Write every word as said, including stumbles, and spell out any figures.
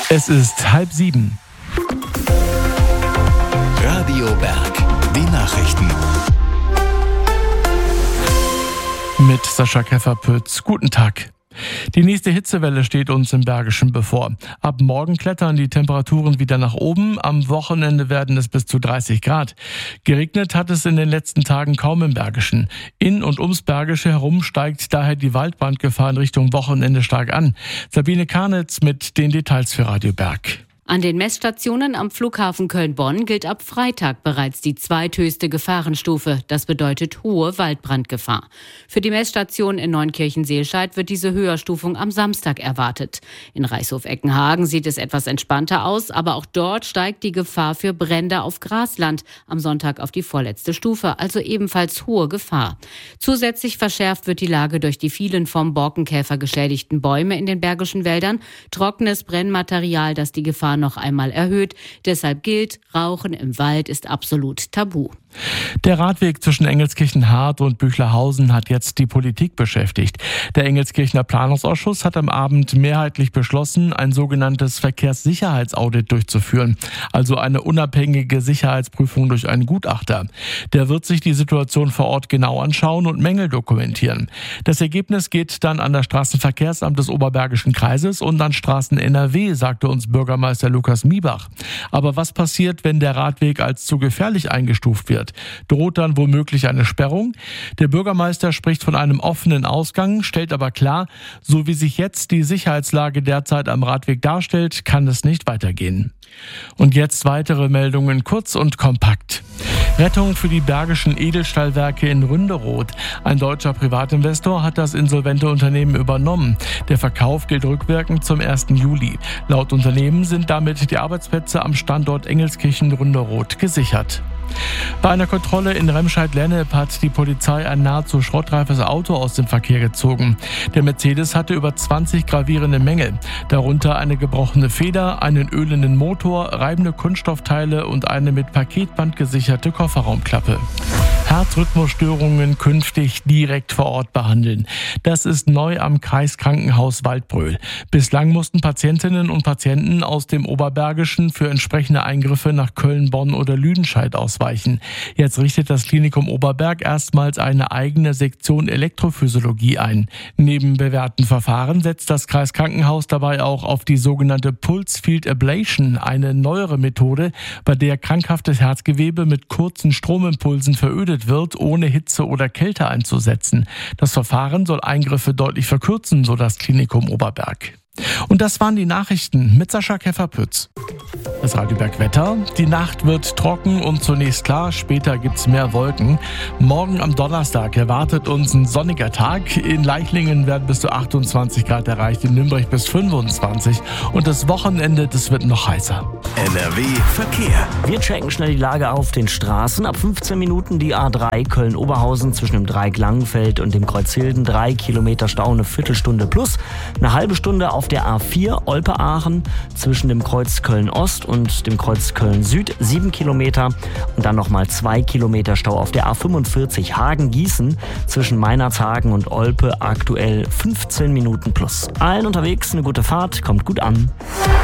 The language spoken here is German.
Es ist halb sieben. Radio Berg, die Nachrichten. Mit Sascha Kefferpütz. Guten Tag. Die nächste Hitzewelle steht uns im Bergischen bevor. Ab morgen klettern die Temperaturen wieder nach oben. Am Wochenende werden es bis zu dreißig Grad. Geregnet hat es in den letzten Tagen kaum im Bergischen. In und ums Bergische herum steigt daher die Waldbrandgefahr in Richtung Wochenende stark an. Sabine Karnitz mit den Details für Radio Berg. An den Messstationen am Flughafen Köln-Bonn gilt ab Freitag bereits die zweithöchste Gefahrenstufe. Das bedeutet hohe Waldbrandgefahr. Für die Messstation in Neunkirchen-Seelscheid wird diese Höherstufung am Samstag erwartet. In Reichshof-Eckenhagen sieht es etwas entspannter aus, aber auch dort steigt die Gefahr für Brände auf Grasland am Sonntag auf die vorletzte Stufe, also ebenfalls hohe Gefahr. Zusätzlich verschärft wird die Lage durch die vielen vom Borkenkäfer geschädigten Bäume in den bergischen Wäldern, trockenes Brennmaterial, das die Gefahr noch einmal erhöht. Deshalb gilt, Rauchen im Wald ist absolut tabu. Der Radweg zwischen Engelskirchen-Hart und Büchlerhausen hat jetzt die Politik beschäftigt. Der Engelskirchener Planungsausschuss hat am Abend mehrheitlich beschlossen, ein sogenanntes Verkehrssicherheitsaudit durchzuführen, also eine unabhängige Sicherheitsprüfung durch einen Gutachter. Der wird sich die Situation vor Ort genau anschauen und Mängel dokumentieren. Das Ergebnis geht dann an das Straßenverkehrsamt des Oberbergischen Kreises und an Straßen N R W, sagte uns Bürgermeister Lukas Miebach. Aber was passiert, wenn der Radweg als zu gefährlich eingestuft wird? Droht dann womöglich eine Sperrung? Der Bürgermeister spricht von einem offenen Ausgang, stellt aber klar, so wie sich jetzt die Sicherheitslage derzeit am Radweg darstellt, kann es nicht weitergehen. Und jetzt weitere Meldungen kurz und kompakt. Rettung für die Bergischen Edelstahlwerke in Ründeroth. Ein deutscher Privatinvestor hat das insolvente Unternehmen übernommen. Der Verkauf gilt rückwirkend zum ersten Juli. Laut Unternehmen sind damit die Arbeitsplätze am Standort Engelskirchen-Ründeroth gesichert. Bei einer Kontrolle in Remscheid-Lennep hat die Polizei ein nahezu schrottreifes Auto aus dem Verkehr gezogen. Der Mercedes hatte über zwanzig gravierende Mängel, darunter eine gebrochene Feder, einen ölenden Motor, reibende Kunststoffteile und eine mit Paketband gesicherte Kofferraumklappe. Herzrhythmusstörungen künftig direkt vor Ort behandeln. Das ist neu am Kreiskrankenhaus Waldbröl. Bislang mussten Patientinnen und Patienten aus dem Oberbergischen für entsprechende Eingriffe nach Köln, Bonn oder Lüdenscheid ausweichen. Jetzt richtet das Klinikum Oberberg erstmals eine eigene Sektion Elektrophysiologie ein. Neben bewährten Verfahren setzt das Kreiskrankenhaus dabei auch auf die sogenannte Pulse Field Ablation, eine neuere Methode, bei der krankhaftes Herzgewebe mit kurzen Stromimpulsen verödet wird, ohne Hitze oder Kälte einzusetzen. Das Verfahren soll Eingriffe deutlich verkürzen, so das Klinikum Oberberg. Und das waren die Nachrichten mit Sascha Kefferpütz. Das Radio Berg Wetter. Die Nacht wird trocken und zunächst klar, später gibt's mehr Wolken. Morgen am Donnerstag erwartet uns ein sonniger Tag. In Leichlingen werden bis zu achtundzwanzig Grad erreicht, in Nürnberg bis fünfundzwanzig. Und das Wochenende, das wird noch heißer. N R W Verkehr. Wir checken schnell die Lage auf den Straßen. Ab fünfzehn Minuten die A drei Köln-Oberhausen zwischen dem Dreieck Langenfeld und dem Kreuz Hilden. Drei Kilometer Stau, eine Viertelstunde plus. Eine halbe Stunde auf der A vier Olpe-Aachen zwischen dem Kreuz Köln-Ost und dem Kreuz Köln-Süd. Sieben Kilometer. Und dann nochmal zwei Kilometer Stau auf der A fünfundvierzig Hagen-Gießen zwischen Meinerzhagen und Olpe. Aktuell fünfzehn Minuten plus. Allen unterwegs eine gute Fahrt, kommt gut an.